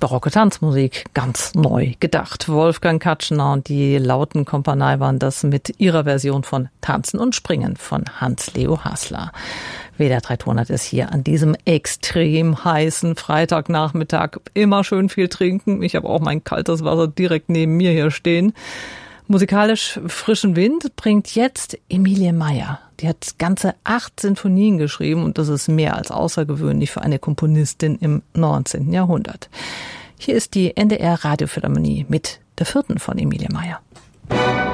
barocke Tanzmusik ganz neu gedacht. Wolfgang Katschner und die Lautenkompanie waren das mit ihrer Version von Tanzen und Springen von Hans-Leo Hasler. WDR 300 ist hier an diesem extrem heißen Freitagnachmittag. Immer schön viel trinken. Ich habe auch mein kaltes Wasser direkt neben mir hier stehen. Musikalisch frischen Wind bringt jetzt Emilie Meier. Die hat ganze 8 Sinfonien geschrieben und das ist mehr als außergewöhnlich für eine Komponistin im 19. Jahrhundert. Hier ist die NDR Radiophilharmonie mit der 4. von Emilie Meier.